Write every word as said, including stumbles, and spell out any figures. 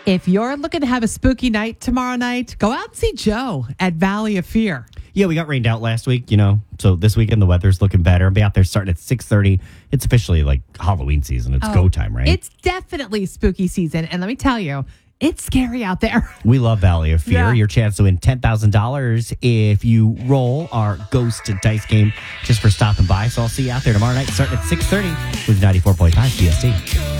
If you're looking to have a spooky night tomorrow night, go out and see Joe at Valley of Fear. Yeah, we got rained out last week, you know, so this weekend the weather's looking better. I'll be out there starting at six thirty. It's officially like Halloween season. It's Oh, go time, right? It's definitely spooky season. And let me tell you, it's scary out there. We love Valley of Fear. Yeah. Your chance to win ten thousand dollars if you roll our Ghost Dice game just for stopping by. So I'll see you out there tomorrow night starting at six thirty with ninety-four point five P S T.